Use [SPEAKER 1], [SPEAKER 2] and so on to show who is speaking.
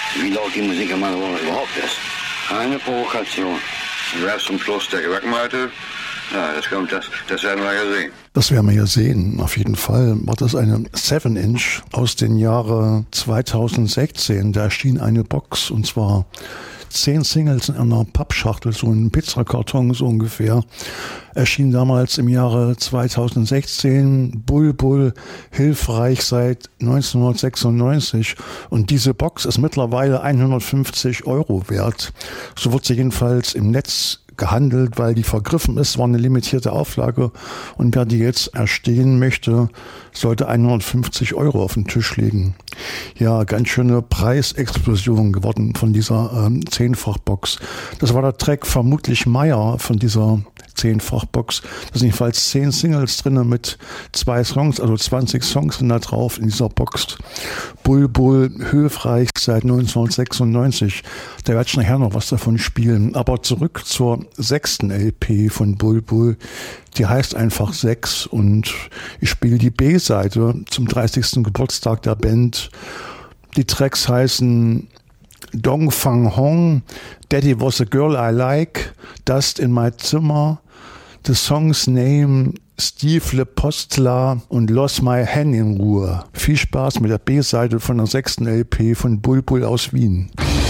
[SPEAKER 1] wie laut die Musik in meiner Wohnung überhaupt ist. Keine Provokation. Wer zum Schluss der Gewerken hatte, ja, das werden wir ja sehen.
[SPEAKER 2] Das werden wir ja sehen, auf jeden Fall. War das eine 7-Inch aus dem Jahre 2016. Da erschien eine Box, und zwar 10 Singles in einer Pappschachtel, so ein Pizzakarton so ungefähr. Erschien damals im Jahre 2016. Bulbul, hilfreich seit 1996. Und diese Box ist mittlerweile 150 € wert. So wird sie jedenfalls im Netz gehandelt, weil die vergriffen ist, war eine limitierte Auflage, und wer die jetzt erstehen möchte, sollte 150 € auf den Tisch legen. Ja, ganz schöne Preisexplosion geworden von dieser 10-fach-Box. Das war der Track vermutlich Meier von dieser 10-fach-Box. Da sind jedenfalls 10 Singles drin mit 2 Songs, also 20 Songs sind da drauf in dieser Box. Bulbul, hilfreich seit 1996. Da werde ich nachher noch was davon spielen. Aber zurück zur 6. LP von Bulbul. Die heißt einfach 6 und ich spiele die B-Seite zum 30. Geburtstag der Band. Die Tracks heißen Dong Fang Hong, Daddy Was a Girl I Like, Dust in My Zimmer, The Song's Name, Steve Le Postler und Lost My Hen in Ruhe. Viel Spaß mit der B-Seite von der 6. LP von Bulbul aus Wien.